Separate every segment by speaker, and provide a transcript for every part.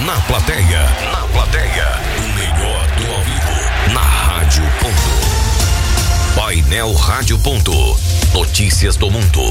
Speaker 1: Na plateia. O melhor do ao vivo. Na Rádio Ponto. Painel Rádio Ponto. Notícias do mundo.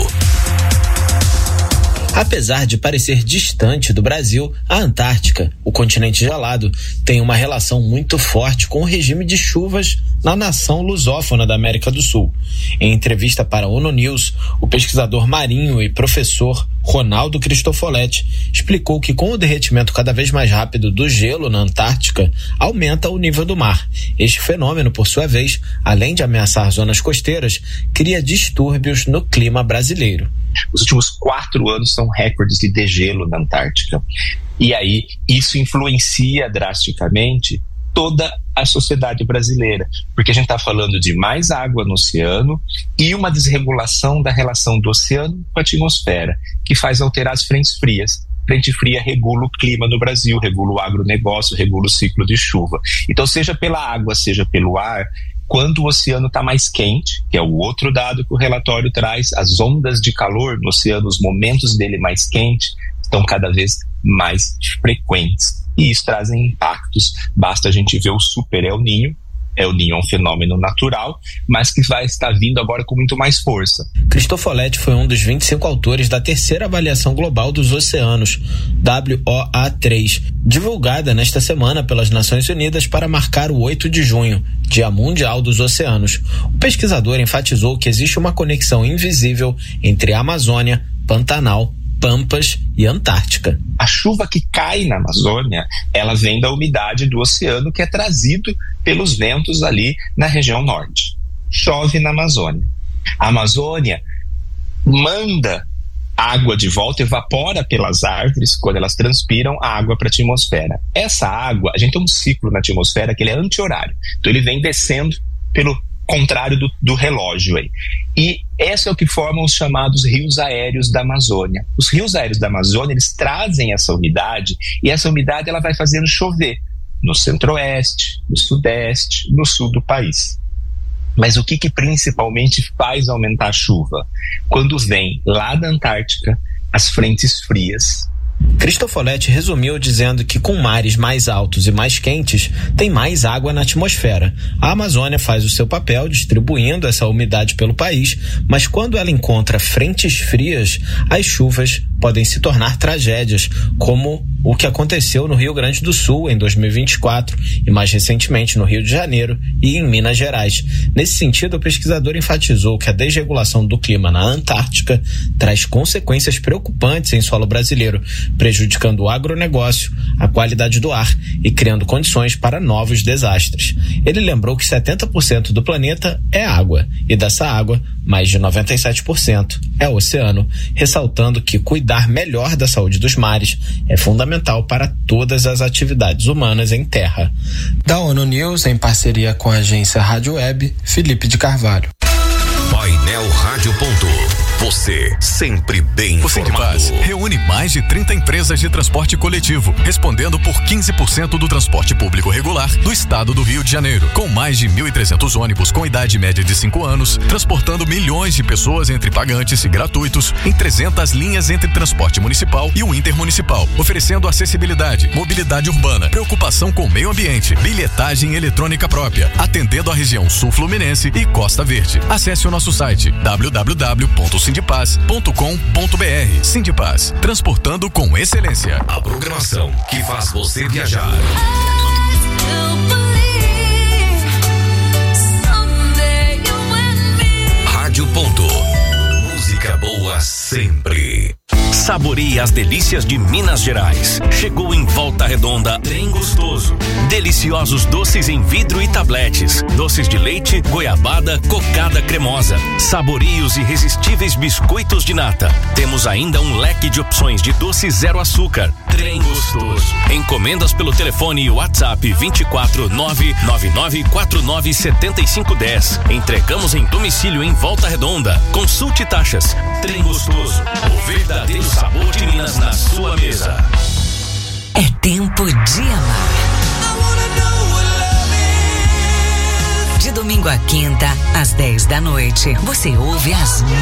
Speaker 2: Apesar de parecer distante do Brasil, a Antártica, o continente gelado, tem uma relação muito forte com o regime de chuvas na nação lusófona da América do Sul. Em entrevista para a ONU News, o pesquisador marinho e professor Ronaldo Cristofoletti explicou que com o derretimento cada vez mais rápido do gelo na Antártica, aumenta o nível do mar. Este fenômeno, por sua vez, além de ameaçar zonas costeiras, cria distúrbios no clima brasileiro.
Speaker 3: Os últimos 4 anos são recordes de degelo na Antártica. E aí, isso influencia drasticamente toda a sociedade brasileira, porque a gente está falando de mais água no oceano e uma desregulação da relação do oceano com a atmosfera, que faz alterar as frentes frias. Frente fria regula o clima no Brasil, regula o agronegócio, regula o ciclo de chuva. Então, seja pela água, seja pelo ar, quando o oceano está mais quente, que é o outro dado que o relatório traz, as ondas de calor no oceano, os momentos dele mais quente, estão cada vez mais frequentes. E isso traz impactos. Basta a gente ver o super El Niño. El Niño é um fenômeno natural, mas que vai estar vindo agora com muito mais força.
Speaker 2: Cristofoletti foi um dos 25 autores da terceira avaliação global dos oceanos, WOA3, divulgada nesta semana pelas Nações Unidas para marcar o 8 de junho, Dia Mundial dos Oceanos. O pesquisador enfatizou que existe uma conexão invisível entre a Amazônia, Pantanal, Pampas e Antártica.
Speaker 3: A chuva que cai na Amazônia, ela vem da umidade do oceano que é trazido pelos ventos ali na região norte. Chove na Amazônia. A Amazônia manda água de volta, evapora pelas árvores, quando elas transpiram, a água para a atmosfera. Essa água, a gente tem um ciclo na atmosfera que ele é anti-horário. Então ele vem descendo pelo contrário do relógio aí. E esse é o que formam os chamados rios aéreos da Amazônia. Os rios aéreos da Amazônia, eles trazem essa umidade, e essa umidade ela vai fazendo chover no centro-oeste, no sudeste, no sul do país. Mas o que principalmente faz aumentar a chuva? Quando vem lá da Antártica as frentes frias.
Speaker 2: Cristofoletti resumiu dizendo que com mares mais altos e mais quentes, tem mais água na atmosfera. A Amazônia faz o seu papel distribuindo essa umidade pelo país, mas quando ela encontra frentes frias, as chuvas podem se tornar tragédias, como o que aconteceu no Rio Grande do Sul em 2024 e mais recentemente no Rio de Janeiro e em Minas Gerais. Nesse sentido, o pesquisador enfatizou que a desregulação do clima na Antártica traz consequências preocupantes em solo brasileiro, prejudicando o agronegócio, a qualidade do ar e criando condições para novos desastres. Ele lembrou que 70% do planeta é água, e dessa água, mais de 97% é oceano, ressaltando que cuidar melhor da saúde dos mares é fundamental para todas as atividades humanas em terra. Da ONU News, em parceria com a agência Rádio Web, Felipe de Carvalho.
Speaker 1: Painel Rádio Ponto. Você sempre bem informado.
Speaker 4: O Sindipaz reúne mais de 30 empresas de transporte coletivo, respondendo por 15% do transporte público regular do estado do Rio de Janeiro. Com mais de 1.300 ônibus com idade média de 5 anos, transportando milhões de pessoas entre pagantes e gratuitos em 300 linhas entre transporte municipal e o intermunicipal, oferecendo acessibilidade, mobilidade urbana, preocupação com o meio ambiente, bilhetagem eletrônica própria, atendendo a região sul-fluminense e Costa Verde. Acesse o nosso site www.sindipaz.com.br. Sindipaz, transportando com excelência.
Speaker 1: A programação que faz você viajar. Rádio Ponto. Música boa sempre. Saboreie as delícias de Minas Gerais. Chegou em Volta Redonda Trem Gostoso. Deliciosos doces em vidro e tabletes. Doces de leite, goiabada, cocada cremosa. Saboreie os irresistíveis biscoitos de nata. Temos ainda um leque de opções de doce zero açúcar. Trem Gostoso. Encomendas pelo telefone e WhatsApp 24999497510. Entregamos em domicílio em Volta Redonda. Consulte taxas. Trem Gostoso. O verdadeiro sabor de Minas na sua mesa.
Speaker 5: É tempo de amar. De domingo a quinta, às 10 da noite, você ouve as